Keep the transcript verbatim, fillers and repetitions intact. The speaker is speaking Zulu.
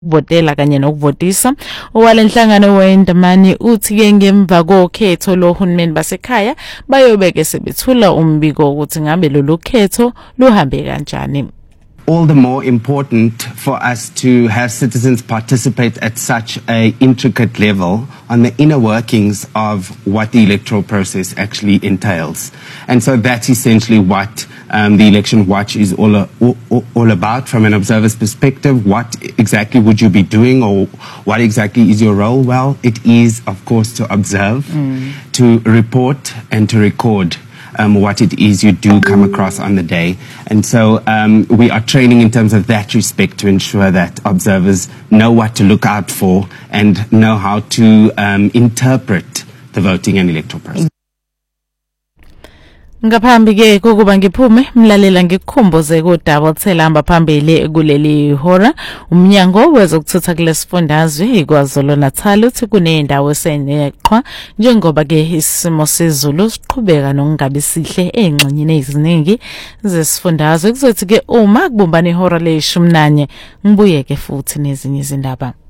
votela kanye nokuvotisa. Owalenhlangano weNdamani uthi ke ngemva kokhetho lohulumeni basekhaya bayobeke sebethula umbiko ukuthi ngabe lolu khetho luhambe kanjani. All the more important for us to have citizens participate at such a intricate level on the inner workings of what the electoral process actually entails. And so that's essentially what um, the Election Watch is all, all, all about from an observer's perspective. What exactly would you be doing, or what exactly is your role? Well, it is, of course, to observe, mm. to report and to record Um, what it is you do come across on the day. And so um, we are training in terms of that respect to ensure that observers know what to look out for and know how to um, interpret the voting and electoral process. Ngaphambi ke kokuba ngiphume mlalela ngikukhumbuze kodaba thelamba phambili kuleli hora umnyango wezokuthutha kulesifundazwe iKwaZulu Natal uthi kunendawo eseneqhwa njengoba ke isimo sezulu siqhubeka nokungabi sihle engxenyeni eziningi zesifundazwe kuzothi ke uma kubumbana ihora leshumi nanye ngibuyeke futhi nezinye izindaba.